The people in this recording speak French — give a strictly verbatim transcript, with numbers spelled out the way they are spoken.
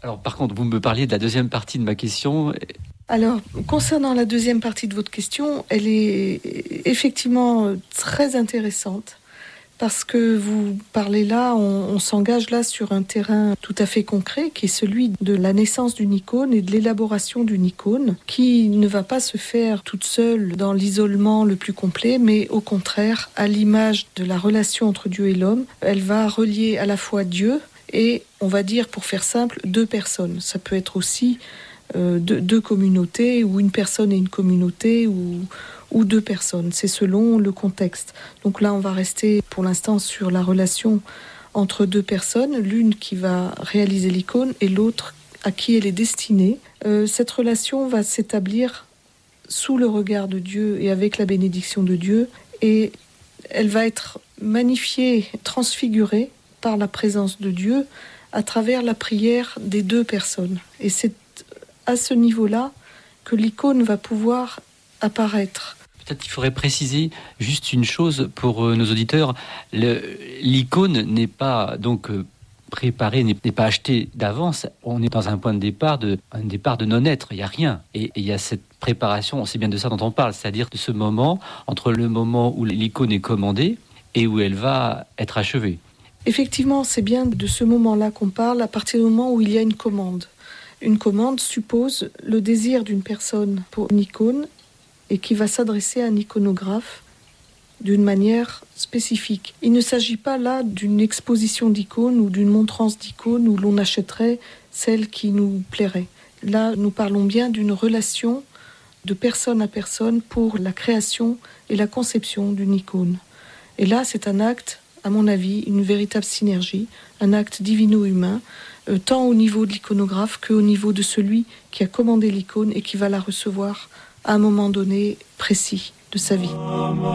Alors par contre, vous me parliez de la deuxième partie de ma question. Alors, concernant la deuxième partie de votre question, elle est effectivement très intéressante parce que vous parlez là, on, on s'engage là sur un terrain tout à fait concret qui est celui de la naissance d'une icône et de l'élaboration d'une icône qui ne va pas se faire toute seule dans l'isolement le plus complet, mais au contraire, à l'image de la relation entre Dieu et l'homme, elle va relier à la fois Dieu et, on va dire pour faire simple, deux personnes. Ça peut être aussi Euh, deux, deux communautés, ou une personne et une communauté, ou, ou deux personnes. C'est selon le contexte. Donc là, on va rester pour l'instant sur la relation entre deux personnes, l'une qui va réaliser l'icône et l'autre à qui elle est destinée. Euh, cette relation va s'établir sous le regard de Dieu et avec la bénédiction de Dieu, et elle va être magnifiée, transfigurée par la présence de Dieu à travers la prière des deux personnes. Et c'est à ce niveau-là que l'icône va pouvoir apparaître. Peut-être qu'il faudrait préciser juste une chose pour euh, nos auditeurs. Le, l'icône n'est pas donc euh, préparée, n'est, n'est pas achetée d'avance. On est dans un point de départ de, un départ de non-être. Il n'y a rien. Et il y a cette préparation, c'est bien de ça dont on parle, c'est-à-dire de ce moment, entre le moment où l'icône est commandée et où elle va être achevée. Effectivement, c'est bien de ce moment-là qu'on parle, à partir du moment où il y a une commande. Une commande suppose le désir d'une personne pour une icône et qui va s'adresser à un iconographe d'une manière spécifique. Il ne s'agit pas là d'une exposition d'icônes ou d'une montrance d'icônes où l'on achèterait celle qui nous plairait. Là, nous parlons bien d'une relation de personne à personne pour la création et la conception d'une icône. Et là, c'est un acte, à mon avis, une véritable synergie, un acte divino-humain, euh, tant au niveau de l'iconographe qu'au niveau de celui qui a commandé l'icône et qui va la recevoir à un moment donné précis de sa vie.